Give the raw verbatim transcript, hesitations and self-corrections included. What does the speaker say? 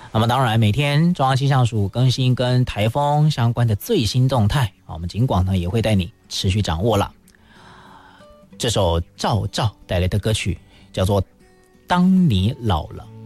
那么当然每天中央气象署更新跟台风相关的最新动态，我们警广呢也会带你持续掌握了。这首赵照带来的歌曲叫做《当你老了》。